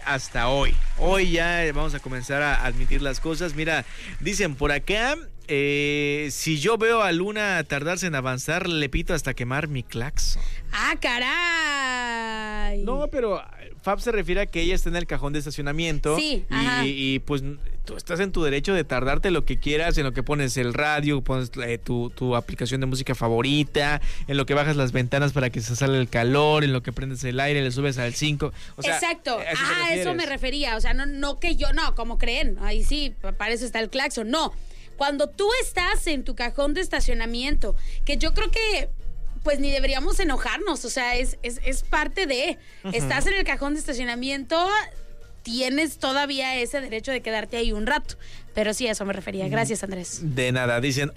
hasta hoy. Hoy ya vamos a comenzar a admitir las cosas. Mira, dicen por acá, si yo veo a Luna tardarse en avanzar, le pito hasta quemar mi claxon. ¡Ah, caray! No, pero Fab se refiere a que ella está en el cajón de estacionamiento. Sí, y pues tú estás en tu derecho de tardarte lo que quieras, en lo que pones el radio, pones tu aplicación de música favorita, en lo que bajas las ventanas para que se salga el calor, en lo que prendes el aire, le subes al 5. O sea, exacto. A eso me refería. O sea, no que yo, no, como creen. Ahí sí, para eso está el claxon. No. Cuando tú estás en tu cajón de estacionamiento, que yo creo que pues ni deberíamos enojarnos, o sea, es parte de, estás en el cajón de estacionamiento, tienes todavía ese derecho de quedarte ahí un rato. Pero sí, a eso me refería. Gracias, Andrés. De nada. Dicen,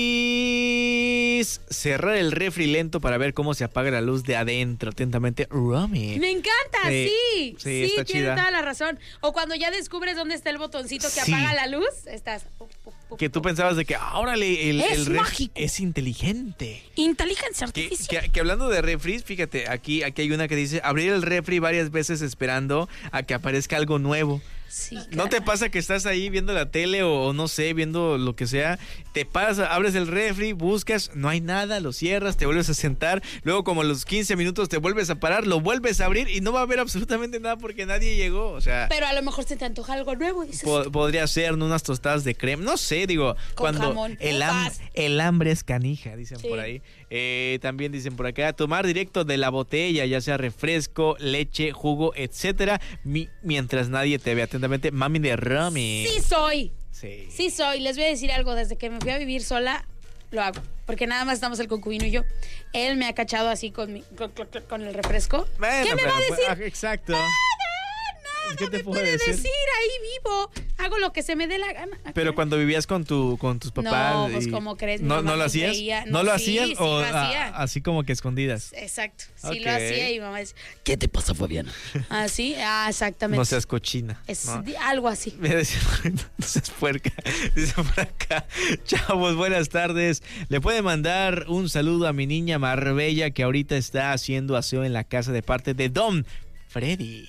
¡Olis! Cerrar el refri lento para ver cómo se apaga la luz de adentro. Atentamente, Romy. Me encanta, sí. Sí, está tiene chida. toda la razón. O cuando ya descubres dónde está el botoncito que apaga la luz, estás... Que tú pensabas de que, órale, el refri es inteligente. Inteligencia artificial. Que hablando de refris, fíjate, aquí hay una que dice, abrir el refri varias veces esperando a que aparezca algo nuevo. Sí, ¿No te pasa que estás ahí viendo la tele o no sé, viendo lo que sea? Te paras, abres el refri, buscas, no hay nada, lo cierras, te vuelves a sentar, luego como a los 15 minutos te vuelves a parar, lo vuelves a abrir y no va a haber absolutamente nada porque nadie llegó, o sea... Pero a lo mejor se te antoja algo nuevo, dices. Podría ser unas tostadas de crema, no sé, digo, con cuando jamón, el hambre es canija, dicen sí. por ahí. También dicen por acá, tomar directo de la botella, ya sea refresco, leche, jugo, etcétera, mientras nadie te ve. Atentamente, mami de Romy. Sí soy. Sí soy. Les voy a decir algo, desde que me fui a vivir sola, lo hago. Porque nada más estamos el concubino y yo. Él me ha cachado así con el refresco. Bueno, ¿Qué me va a decir? Exacto. ¿Qué no te me puedo puede decir? ahí vivo. Hago lo que se me dé la gana. Pero cuando vivías con tus papás... No, pues como crees. ¿No lo hacías? ¿No lo hacías sí, o lo hacía. así como que escondidas? Exacto, sí Okay. lo hacía y mi mamá decía, ¿qué te pasa, Fabiana? Así, exactamente. No seas cochina. Es ¿no? algo así. Me decía, no seas puerca. Dice por acá, chavos, buenas tardes. Le puede mandar un saludo a mi niña Marbella que ahorita está haciendo aseo en la casa de parte de Don Freddy.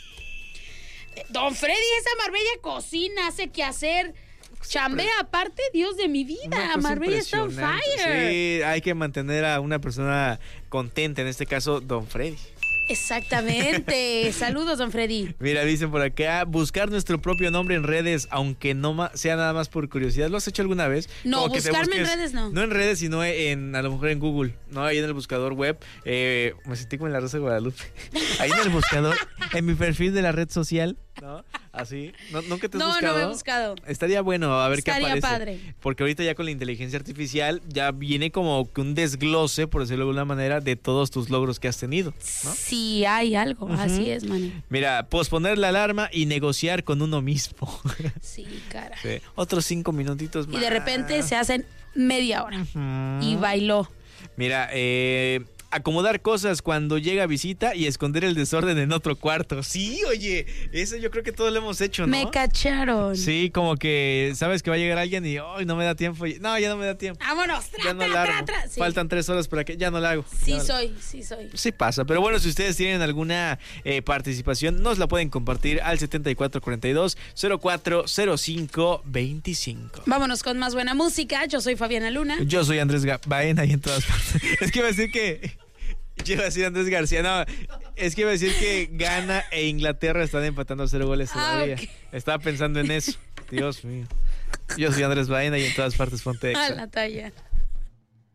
Don Freddy, esa Marbella cocina, hace qué hacer. Chambea aparte, Dios de mi vida. Marbella está on fire. Sí, hay que mantener a una persona contenta, en este caso, Don Freddy. Exactamente. Saludos, Don Freddy. Mira, dicen por acá, buscar nuestro propio nombre en redes, aunque no sea nada más por curiosidad. ¿Lo has hecho alguna vez? No, como buscarme en redes no. No en redes, sino a lo mejor en Google, ¿no? Ahí en el buscador web. Me sentí como en la Rosa de Guadalupe. Ahí en el buscador, en mi perfil de la red social, ¿no? Así. ¿Nunca te has buscado? No me he buscado. Estaría bueno a ver qué aparece. Estaría padre. Porque ahorita ya con la inteligencia artificial ya viene como que un desglose, por decirlo de alguna manera, de todos tus logros que has tenido, ¿no? Sí, hay algo. Así es, Manny. Mira, posponer la alarma y negociar con uno mismo. Sí, cara. Sí. Otros 5 minutitos más. Y de repente se hacen media hora. Y bailó. Mira, acomodar cosas cuando llega visita y esconder el desorden en otro cuarto. Sí, oye, eso yo creo que todos lo hemos hecho, ¿no? Me cacharon. Sí, como que sabes que va a llegar alguien y hoy no me da tiempo. No, ya no me da tiempo. Vámonos, Ya no la hago. Sí. Faltan 3 horas para que ya no la hago. Sí Ya soy. Sí pasa, pero bueno, si ustedes tienen alguna participación, nos la pueden compartir al 7442-040525. Vámonos con más buena música. Yo soy Fabiana Luna. Yo soy Andrés Baena y en todas partes. Es que iba a decir que... Yo iba a decir Andrés García, no, es que iba a decir que Ghana e Inglaterra están empatando a 0 goles todavía. Okay. Estaba pensando en eso. Dios mío. Yo soy Andrés Baena y en todas partes ponte Exa. A la talla.